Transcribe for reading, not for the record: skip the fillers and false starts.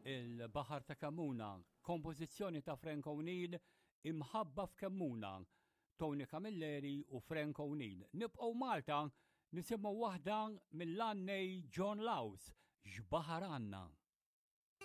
Il-Baħar ta' Kemmuna, kompożizzjoni ta' Frank O'Neill, imħabba f'Kemmuna, Tony Camilleri u Frank O'Neill. Nibqgħu Malta nisimgħu waħda mill-Annej John Laws, X'baħar għandna.